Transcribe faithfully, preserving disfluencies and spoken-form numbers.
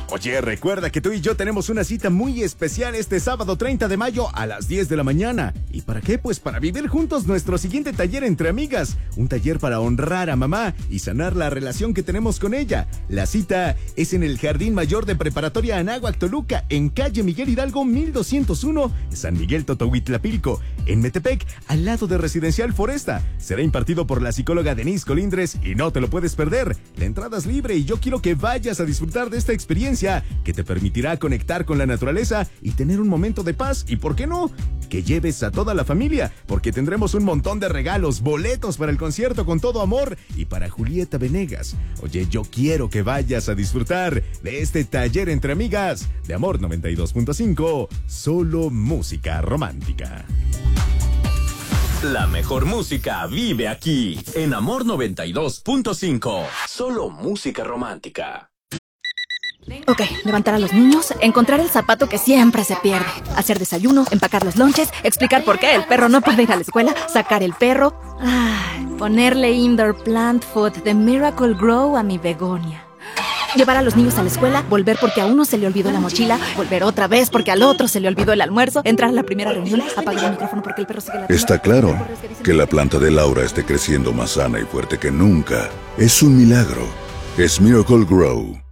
Oye, recuerda que tú y yo tenemos una cita muy especial este sábado treinta de mayo a las diez de la mañana. ¿Y para qué? Pues para vivir juntos nuestro siguiente taller entre amigas. Un taller para honrar a mamá y sanar la relación que tenemos con ella. La cita es en el Jardín Mayor de Preparatoria Anáhuac, Toluca, en calle Miguel Hidalgo mil doscientos uno, San Miguel Totohuitlapilco, en Metepec, al lado de Residencial Foresta. Será impartido por la psicóloga Denise Colindres y no te lo puedes perder. La entrada es libre y yo quiero que vayas a disfrutar de esta experiencia que te permitirá conectar con la naturaleza y tener un momento de paz. Y ¿por qué no? Que lleves a toda la familia, porque tendremos un montón de regalos, boletos para el concierto Con Todo Amor y para Julieta Venegas. Oye, yo quiero que vayas a disfrutar de este taller entre amigas de Amor noventa y dos punto cinco, solo música romántica. La mejor música vive aquí, en Amor noventa y dos punto cinco, solo música romántica. Ok, levantar a los niños, encontrar el zapato que siempre se pierde, hacer desayuno, empacar los lonches, explicar por qué el perro no puede ir a la escuela, sacar el perro, ay, ponerle indoor plant food de Miracle Grow a mi begonia. Llevar a los niños a la escuela, volver porque a uno se le olvidó la mochila, volver otra vez porque al otro se le olvidó el almuerzo, entrar a la primera reunión, apagar el micrófono porque el perro sigue ladrando. Está claro que la planta de Laura esté creciendo más sana y fuerte que nunca. Es un milagro. Es Miracle Grow.